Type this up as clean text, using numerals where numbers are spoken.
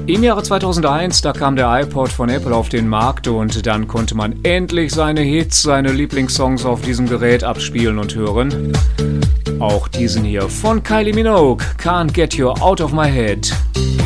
Im Jahre 2001, da kam der iPod von Apple auf den Markt und dann konnte man endlich seine Hits, seine Lieblingssongs auf diesem Gerät abspielen und hören. Auch diesen hier von Kylie Minogue, Can't Get You Out of My Head.